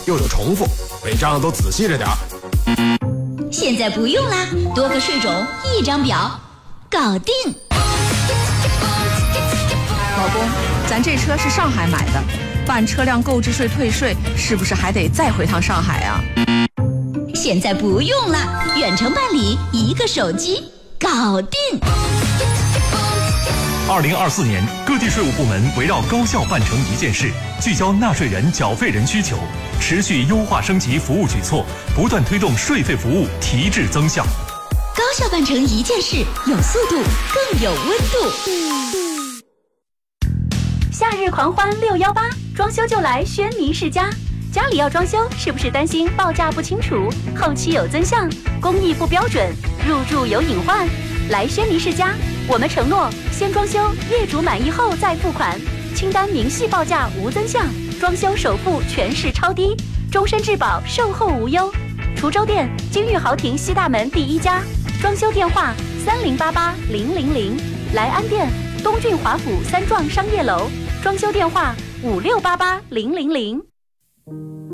又有重复，违章都仔细着点儿。 现在不用啦，多个税种一张表，搞定。 老公，咱这车是上海买的，办车辆购置税退税是不是还得再回趟上海啊？ 现在不用啦，远程办理，一个手机搞定。 2024年，各地税务部门围绕高效办成一件事，聚焦纳税人、缴费人需求，持续优化升级服务举措，不断推动税费服务提质增效。 高效办成一件事，有速度，更有温度。 夏日狂欢618，装修就来轩尼诗家。家里要装修，是不是担心报价不清楚、后期有增项、工艺不标准、入住有隐患？来轩尼诗家，我们承诺先装修，业主满意后再付款，清单明细报价无增项，装修首付全是超低，终身质保，售后无忧。滁州店金玉豪庭西大门第1家，装修电话30880000，莱安店东郡华府3幢商业楼，装修电话56880000。